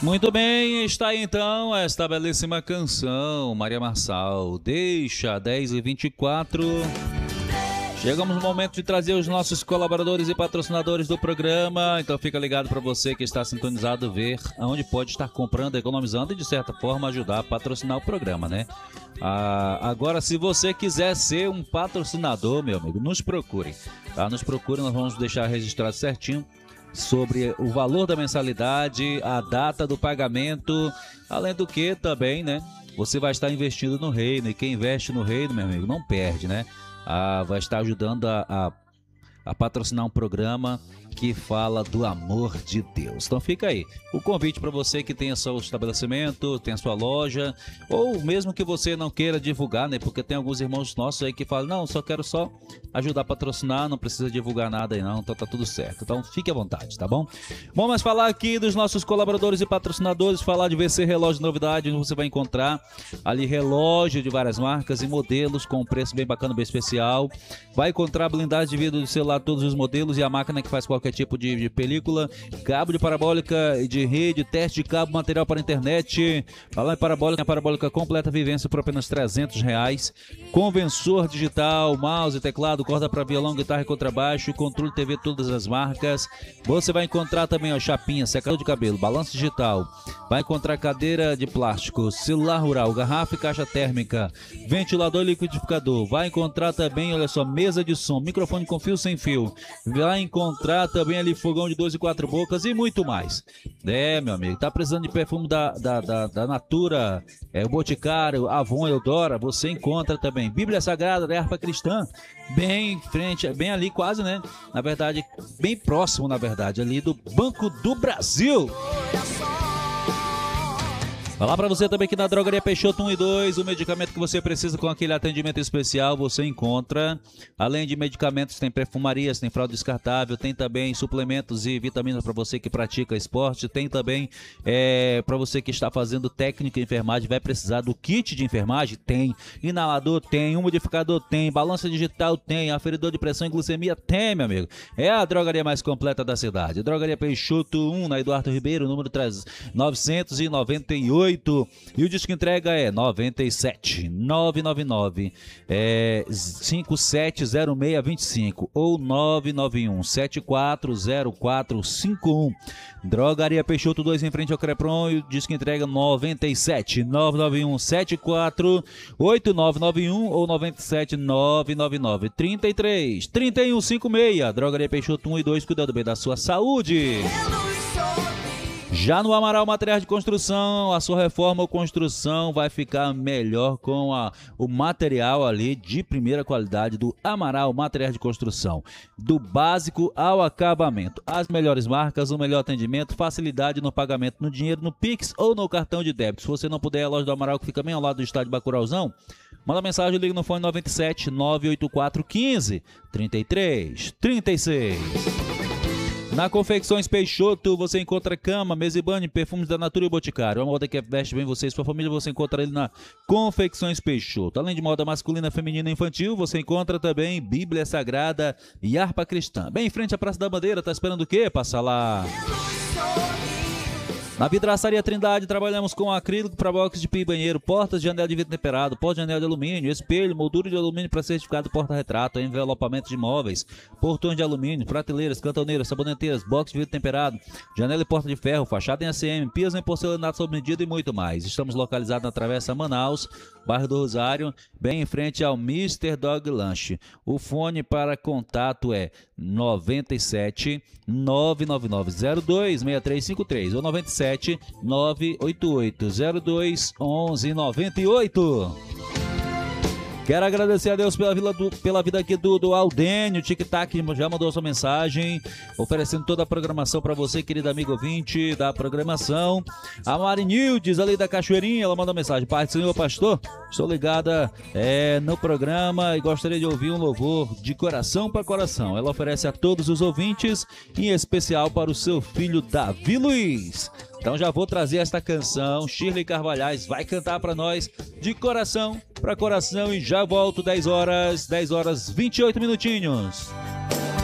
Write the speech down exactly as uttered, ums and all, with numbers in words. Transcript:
Muito bem, está aí então esta belíssima canção, Maria Marçal, Deixa, dez e vinte e quatro. Chegamos no momento de trazer os nossos colaboradores e patrocinadores do programa, então fica ligado para você que está sintonizado ver aonde pode estar comprando, economizando e de certa forma ajudar a patrocinar o programa, né? Ah, agora, se você quiser ser um patrocinador, meu amigo, nos procure, tá? Nos procure, nós vamos deixar registrado certinho sobre o valor da mensalidade, a data do pagamento, além do que também, né? Você vai estar investindo no reino e quem investe no reino, meu amigo, não perde, né? Ah, vai estar ajudando a, a, a patrocinar um programa que fala do amor de Deus. Então fica aí o convite para você que tenha seu estabelecimento, tenha sua loja, ou mesmo que você não queira divulgar, né? Porque tem alguns irmãos nossos aí que falam, não, só quero só ajudar a patrocinar, não precisa divulgar nada aí não, então tá tudo certo. Então fique à vontade, tá bom? Bom, mas falar aqui dos nossos colaboradores e patrocinadores, falar de V C Relógio Novidade, onde você vai encontrar ali relógio de várias marcas e modelos com um preço bem bacana, bem especial. Vai encontrar blindagem de vidro do celular, todos os modelos e a máquina que faz qualquer tipo de, de película, cabo de parabólica e de rede, teste de cabo, material para internet. Falar em parabólica, a parabólica completa vivência por apenas trezentos reais. Conversor digital, mouse, teclado, corda para violão, guitarra e contrabaixo, controle T V, todas as marcas. Você vai encontrar também, ó, chapinha, secador de cabelo, balanço digital. Vai encontrar cadeira de plástico, celular rural, garrafa e caixa térmica, ventilador e liquidificador. Vai encontrar também, olha só, mesa de som, microfone com fio sem fio. Vai encontrar também ali fogão de dois e quatro bocas e muito mais. É, meu amigo, tá precisando de perfume da, da, da, da Natura, é, o Boticário, Avon, Eudora, você encontra também. Bíblia Sagrada da Harpa Cristã, bem em frente, bem ali quase, né? Na verdade, bem próximo, na verdade, ali do Banco do Brasil. Falar para você também que na Drogaria Peixoto um e dois, o medicamento que você precisa com aquele atendimento especial, você encontra. Além de medicamentos, tem perfumarias, tem fralda descartável, tem também suplementos e vitaminas para você que pratica esporte, tem também é, para você que está fazendo técnica em enfermagem, vai precisar do kit de enfermagem? Tem. Inalador? Tem. Umidificador? Tem. Balança digital? Tem. Aferidor de pressão e glicemia? Tem, meu amigo. É a drogaria mais completa da cidade. Drogaria Peixoto um, na Eduardo Ribeiro, número novecentos e noventa e oito. E o disco entrega é noventa e sete, nove nove nove, é, cinco sete zero seis dois cinco ou nove nove um, sete quatro zero quatro cinco um. Drogaria Peixoto dois em frente ao Crepron e o disco entrega noventa e sete, nove nove um, sete quatro oito nove nove um ou noventa e sete, nove nove nove, trinta e três, trinta e um cinquenta e seis. Drogaria Peixoto um e dois, cuidando bem da sua saúde. Já no Amaral Materiais de Construção, a sua reforma ou construção vai ficar melhor com a, o material ali de primeira qualidade do Amaral Materiais de Construção. Do básico ao acabamento. As melhores marcas, o melhor atendimento, facilidade no pagamento no dinheiro, no Pix ou no cartão de débito. Se você não puder, a loja do Amaral que fica bem ao lado do estádio Bacurauzão, manda mensagem, liga no fone noventa e sete, nove oito quatro, quinze, trinta e três, trinta e seis. Na Confecções Peixoto você encontra cama, mesa e banho, perfumes da Natura e Boticário. Uma moda que veste bem você e sua família, você encontra ele na Confecções Peixoto. Além de moda masculina, feminina e infantil, você encontra também Bíblia Sagrada e Harpa Cristã. Bem em frente à Praça da Bandeira, tá esperando o quê? Passa lá. Na Vidraçaria Trindade, trabalhamos com acrílico para box de pia e banheiro, portas de anel de vidro temperado, porta de anel de alumínio, espelho, moldura de alumínio para certificado porta-retrato, envelopamento de móveis, portões de alumínio, prateleiras, cantoneiras, saboneteiras, box de vidro temperado, janela e porta de ferro, fachada em A C M, pias em porcelanato sob medida e muito mais. Estamos localizados na Travessa Manaus, bairro do Rosário, bem em frente ao mister Dog Lanche. O fone para contato é noventa e sete, nove nove nove zero dois, seis três cinco três ou noventa e sete, nove oito oito zero dois, onze noventa e oito. Quero agradecer a Deus pela, vida do, pela vida aqui do, do Aldênio, Tic-Tac, já mandou sua mensagem, oferecendo toda a programação para você, querido amigo ouvinte da programação. A Marinildes, ali da Cachoeirinha, ela mandou mensagem: Pai do Senhor, pastor, estou ligada é, no programa e gostaria de ouvir um louvor de coração para coração. Ela oferece a todos os ouvintes, em especial para o seu filho Davi Luiz. Então já vou trazer esta canção, Shirley Carvalhais vai cantar para nós de coração para coração e já volto dez horas, dez horas, vinte e oito minutinhos.